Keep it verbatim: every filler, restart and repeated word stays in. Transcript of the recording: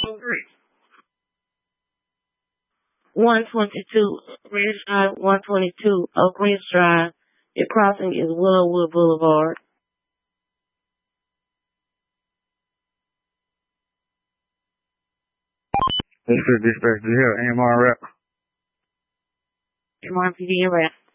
one twenty-two Ridge Drive, one twenty-two Oak Ridge Drive. Your crossing is Willowwood Boulevard. This is dispatch. Do you have A M R rep? M R P D rep.